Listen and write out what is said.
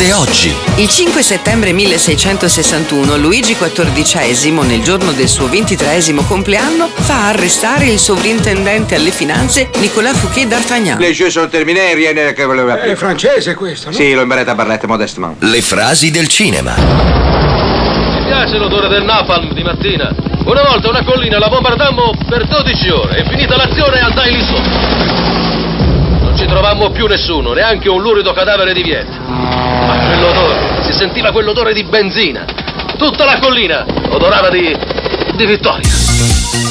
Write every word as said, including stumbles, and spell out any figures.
accade oggi. Il cinque settembre milleseicentosessantuno Luigi quattordicesimo, nel giorno del suo ventitreesimo compleanno, fa arrestare il sovrintendente alle finanze Nicolas Fouquet d'Artagnan. Les jeux sont terminés, rien ne... È francese questo, no? Sì, lo imparate a barrette modestement. Le frasi del cinema. Mi piace l'odore del napalm di mattina. Una volta una collina la bombardammo per dodici ore e finita l'azione andai lì sotto. Non ci trovammo più nessuno, neanche un lurido cadavere di Viet. Ma quell'odore, si sentiva quell'odore di benzina. Tutta la collina odorava di... di vittoria.